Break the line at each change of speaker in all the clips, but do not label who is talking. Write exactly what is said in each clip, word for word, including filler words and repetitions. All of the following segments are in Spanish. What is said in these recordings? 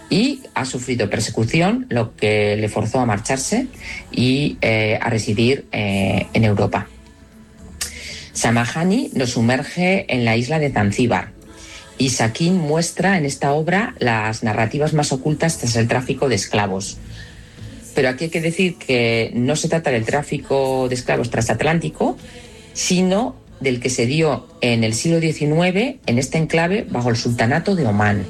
y ha sufrido persecución, lo que le forzó a marcharse y eh, a residir eh, en Europa. Samahani nos sumerge en la isla de Zanzíbar y Sakin muestra en esta obra las narrativas más ocultas tras el tráfico de esclavos. Pero aquí hay que decir que no se trata del tráfico de esclavos transatlántico, sino del que se dio en el siglo diecinueve en este enclave bajo el sultanato de Omán.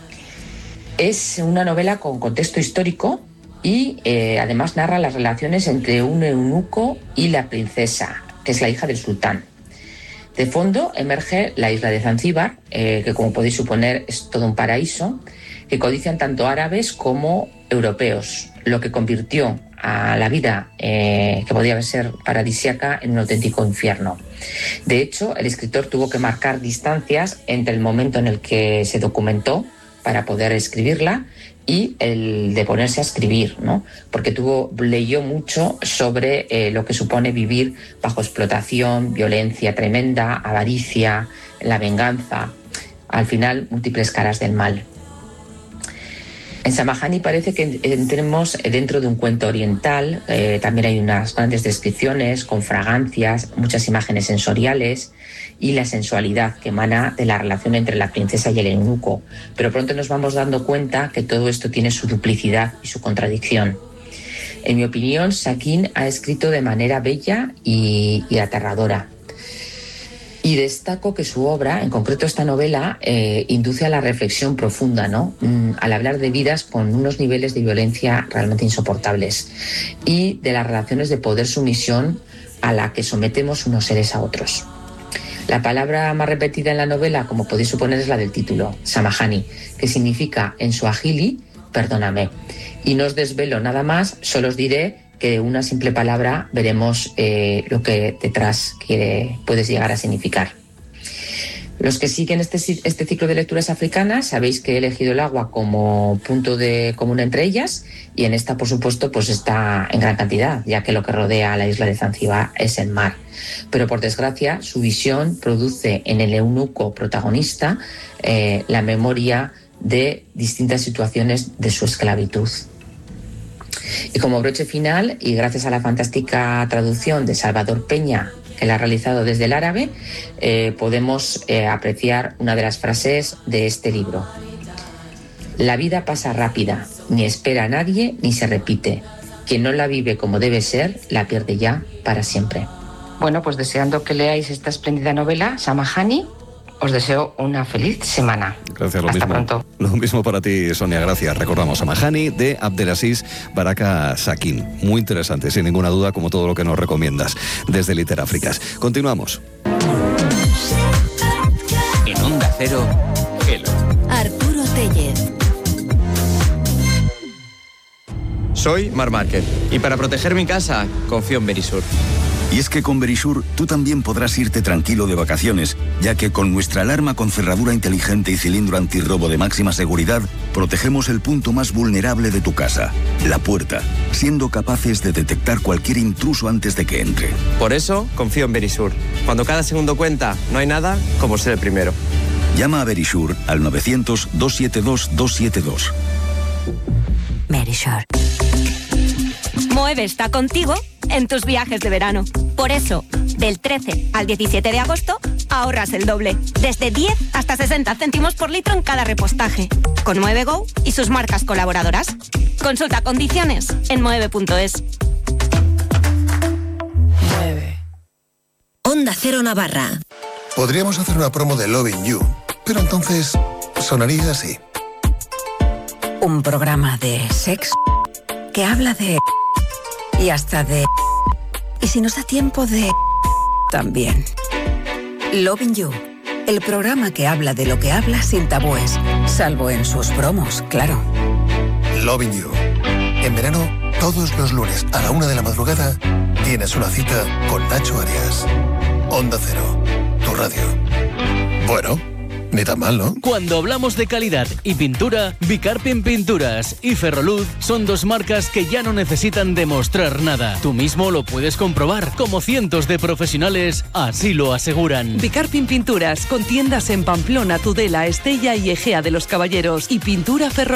Es una novela con contexto histórico y eh, además narra las relaciones entre un eunuco y la princesa, que es la hija del sultán. De fondo emerge la isla de Zanzíbar, eh, que como podéis suponer es todo un paraíso, que codician tanto árabes como europeos, lo que convirtió a la vida eh, que podía ser paradisíaca en un auténtico infierno. De hecho, el escritor tuvo que marcar distancias entre el momento en el que se documentó para poder escribirla y el de ponerse a escribir, ¿no? Porque tuvo, leyó mucho sobre eh, lo que supone vivir bajo explotación, violencia tremenda, avaricia, la venganza, al final múltiples caras del mal. En Samahani parece que entremos dentro de un cuento oriental, eh, también hay unas grandes descripciones con fragancias, muchas imágenes sensoriales y la sensualidad que emana de la relación entre la princesa y el eunuco. Pero pronto nos vamos dando cuenta que todo esto tiene su duplicidad y su contradicción. En mi opinión, Sakin ha escrito de manera bella y, y aterradora. Y destaco que su obra, en concreto esta novela, eh, induce a la reflexión profunda, ¿no? Mm, al hablar de vidas con unos niveles de violencia realmente insoportables y de las relaciones de poder-sumisión a la que sometemos unos seres a otros. La palabra más repetida en la novela, como podéis suponer, es la del título, Samahani, que significa en suajili, perdóname. Y no os desvelo nada más, solo os diré que de una simple palabra veremos eh, lo que detrás quiere, puede llegar a significar. Los que siguen este, este ciclo de lecturas africanas sabéis que he elegido el agua como punto de común entre ellas y en esta, por supuesto, pues está en gran cantidad, ya que lo que rodea a la isla de Zanzíbar es el mar. Pero por desgracia, su visión produce en el eunuco protagonista eh, la memoria de distintas situaciones de su esclavitud. Y como broche final, y gracias a la fantástica traducción de Salvador Peña, que la ha realizado desde el árabe, eh, podemos eh, apreciar una de las frases de este libro. La vida pasa rápida, ni espera a nadie ni se repite. Quien no la vive como debe ser, la pierde ya para siempre. Bueno, pues deseando que leáis esta espléndida novela, Samahani, os deseo una feliz semana.
Gracias, lo
Hasta
mismo.
pronto.
Lo mismo para ti, Sonia, gracias. Recordamos Samahani de Abdelaziz Baraka Sakin. Muy interesante, sin ninguna duda, como todo lo que nos recomiendas desde Literáfricas. Continuamos.
En Onda Cero, Hello.
Arturo Tellez.
Soy Mar Márquez y para proteger mi casa confío en Verisur.
Y es que con Verisur tú también podrás irte tranquilo de vacaciones, ya que con nuestra alarma con cerradura inteligente y cilindro antirrobo de máxima seguridad, protegemos el punto más vulnerable de tu casa, la puerta, siendo capaces de detectar cualquier intruso antes de que entre.
Por eso confío en Verisur. Cuando cada segundo cuenta, no hay nada como ser el primero.
Llama a Verisur al novecientos, doscientos setenta y dos, doscientos setenta y dos.
Verisur.
Moeve está contigo en tus viajes de verano. Por eso, del trece al diecisiete de agosto, ahorras el doble. Desde diez hasta sesenta céntimos por litro en cada repostaje. Con Moeve Go y sus marcas colaboradoras. Consulta condiciones en moeve punto es.
Mueve. Onda Cero Navarra.
Podríamos hacer una promo de Loving You, pero entonces sonaría así.
Un programa de sexo que habla de... y hasta de... y si nos da tiempo de... también. Loving You, el programa que habla de lo que habla sin tabúes, salvo en sus promos, claro.
Loving You. En verano, todos los lunes a la una de la madrugada, tienes una cita con Nacho Arias. Onda Cero, tu radio. Bueno, ni tan mal, ¿no?
Cuando hablamos de calidad y pintura, Bicarpin Pinturas y Ferroluz son dos marcas que ya no necesitan demostrar nada. Tú mismo lo puedes comprobar, como cientos de profesionales así lo aseguran.
Bicarpin Pinturas, con tiendas en Pamplona, Tudela, Estella y Egea de los Caballeros y Pintura Ferroluz.